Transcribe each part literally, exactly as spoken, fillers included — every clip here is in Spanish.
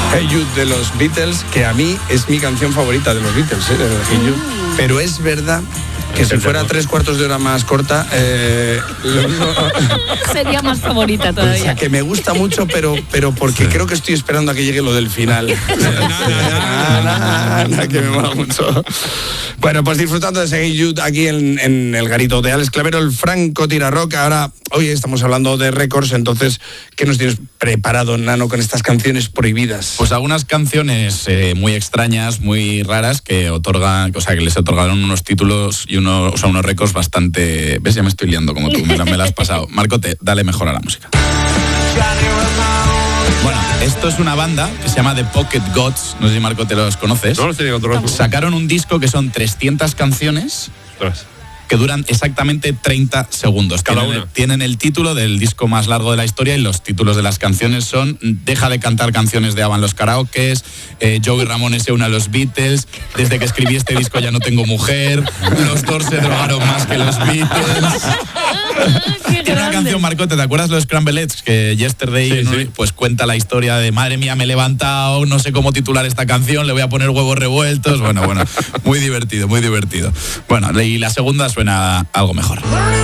Hey Jude de los Beatles, que a mí es mi canción favorita de los Beatles, ¿eh? De Hey Jude. Mm. Pero es verdad que si fuera tres cuartos de hora más corta, eh, no, sería más favorita todavía. O sea, que me gusta mucho, pero, pero porque sí. creo que estoy esperando a que llegue lo del final. Que me mola mucho. Bueno, pues disfrutando de ese Hey Jude aquí en, en el garito de Alex Clavero, el Franco Tiraroca. Ahora, hoy estamos hablando de récords, entonces, ¿qué nos tienes preparado, Nano, con estas canciones prohibidas? Pues algunas canciones eh, muy extrañas, muy raras, que otorgan, o sea, que les otorgaron unos títulos y unos, o sea, unos récords bastante... ¿Ves? Ya me estoy liando como tú, me la, me la has pasado. Marcote, dale mejor a la música. Bueno, esto es una banda que se llama The Pocket Gods, no sé si Marco te los conoces. No los tenía controlados. Sacaron un disco que son trescientas canciones Ostras. que duran exactamente treinta segundos. Cada tienen, una. tienen el título del disco más largo de la historia y los títulos de las canciones son Deja de cantar canciones de ABBA en los karaokes, eh, Joey Ramone se une a los Beatles, Desde que escribí este disco ya no tengo mujer, Los Doors se drogaron más que los Beatles. Tiene una canción, Marcote, ¿te acuerdas los Scramble Eggs? Que Yesterday, sí, ¿no? sí. Pues cuenta la historia de madre mía, me he levantado, no sé cómo titular esta canción, le voy a poner huevos revueltos. Bueno, bueno, muy divertido, muy divertido. Bueno, y la segunda suena algo mejor.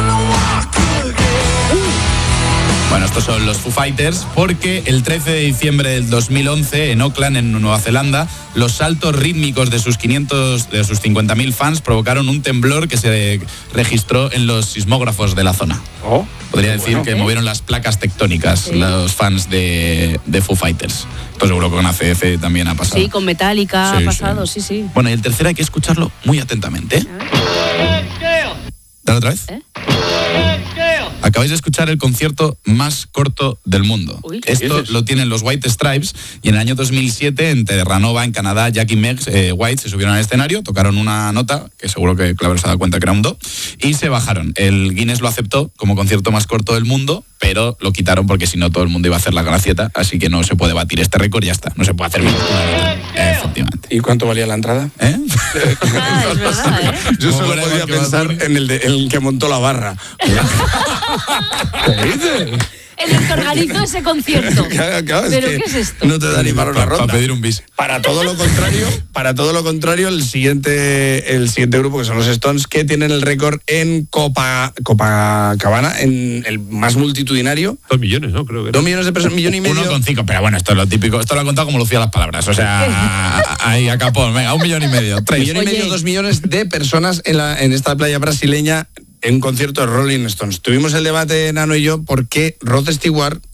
Bueno, estos son los Foo Fighters, porque el trece de diciembre del dos mil once, en Auckland, en Nueva Zelanda, los saltos rítmicos de sus quinientos, de sus cincuenta mil fans provocaron un temblor que se registró en los sismógrafos de la zona. Oh, Podría decir bueno, que ¿eh? movieron las placas tectónicas, sí. los fans de, de Foo Fighters. Pues seguro que con A C F también ha pasado. Sí, con Metallica sí, ha pasado, sí. sí, sí. Bueno, y el tercero hay que escucharlo muy atentamente. ¿eh? Dale otra vez. ¿Eh? Acabáis de escuchar el concierto más corto del mundo. Uy, Esto lo tienen los White Stripes y en el año dos mil siete en Terranova, en Canadá, Jack y Meg eh, White se subieron al escenario, tocaron una nota, que seguro que Clavero se ha dado cuenta que era un do, y se bajaron. El Guinness lo aceptó como concierto más corto del mundo, pero lo quitaron porque si no todo el mundo iba a hacer la gracieta, así que no se puede batir este récord y ya está. No se puede hacer menos una nota. Efectivamente. ¿Y cuánto valía la entrada? ¿Eh? Ah, es verdad, ¿eh? Yo solo podía pensar en el, de, en el que montó la barra. ¿Qué dices? En el que organizó ese concierto. Claro, claro, ¿Pero es qué es esto? No te da ni para una ronda. Para pedir un bis. Para todo lo contrario, para todo lo contrario, el siguiente, el siguiente grupo, que son los Stones, que tienen el récord en Copa, Copacabana, en el más multitudinario. Dos millones, ¿no? Creo que Dos millones de personas, millón y medio. Uno con cinco, pero bueno, esto es lo típico. Esto lo ha contado como Lucía las palabras. O sea, ahí a capón, venga, un millón y medio. Tres. Millón y Oye. medio, dos millones de personas en, la, en esta playa brasileña en un concierto de Rolling Stones. Tuvimos el debate, Nano y yo, por qué Rod Stewart